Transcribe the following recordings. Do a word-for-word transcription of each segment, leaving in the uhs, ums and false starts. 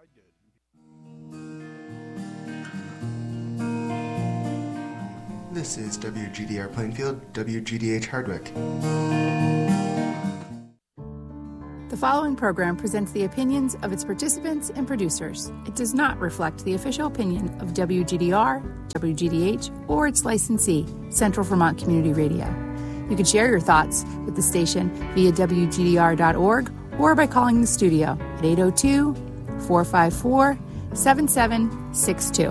This is W G D R Plainfield, W G D H Hardwick. The following program presents the opinions of its participants and producers. It does not reflect the official opinion of W G D R, W G D H, or its licensee, Central Vermont Community Radio. You can share your thoughts with the station via W G D R dot org or by calling the studio at eight oh two, four five four, seven seven six two.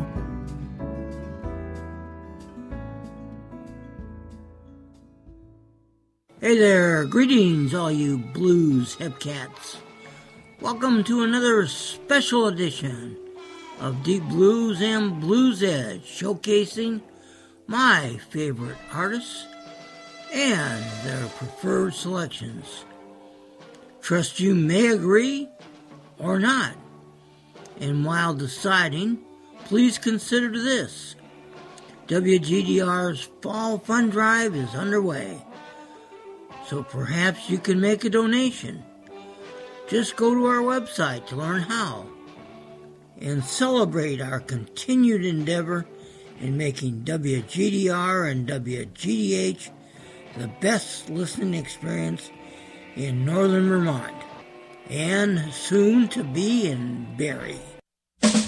Hey there, greetings all you blues hepcats. Welcome to another special edition of Deep Blues and Blues Edge, showcasing my favorite artists and their preferred selections. Trust you may agree or not. And while deciding, please consider this. W G D R's Fall Fund Drive is underway, so perhaps you can make a donation. Just go to our website to learn how and celebrate our continued endeavor in making W G D R and W G D H the best listening experience in northern Vermont and soon to be in Barrie.